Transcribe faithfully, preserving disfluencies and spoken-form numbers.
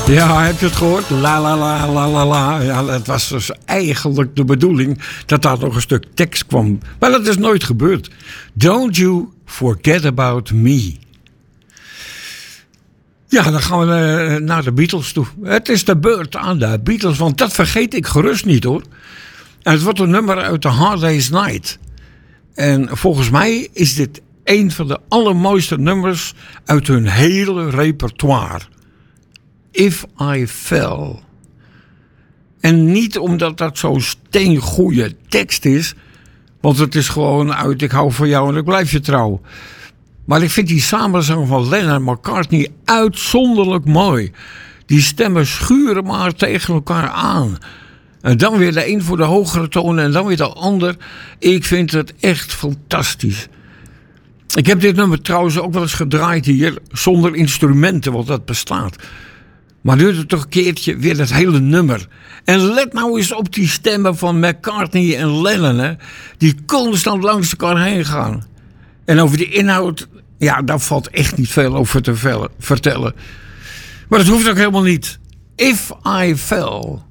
Ja, heb je het gehoord? La la la la la la. Ja, het was dus eigenlijk de bedoeling dat daar nog een stuk tekst kwam. Maar dat is nooit gebeurd. Don't you forget about me. Ja, dan gaan we uh, naar de Beatles toe. Het is de beurt aan de Beatles, want dat vergeet ik gerust niet hoor. En het wordt een nummer uit The Hard Day's Night. En volgens mij is dit een van de allermooiste nummers uit hun hele repertoire. If I Fell. En niet omdat dat zo'n steengoeie tekst is, want het is gewoon uit ik hou van jou en ik blijf je trouw. Maar ik vind die samenzang van Lennon en McCartney uitzonderlijk mooi. Die stemmen schuren maar tegen elkaar aan. En dan weer de een voor de hogere tonen en dan weer de ander. Ik vind het echt fantastisch. Ik heb dit nummer trouwens ook wel eens gedraaid hier zonder instrumenten, want dat bestaat. Maar nu het toch een keertje weer dat hele nummer. En let nou eens op die stemmen van McCartney en Lennon, hè, die constant langs elkaar heen gaan. En over die inhoud, ja, daar valt echt niet veel over te vertellen. Maar dat hoeft ook helemaal niet. If I Fell.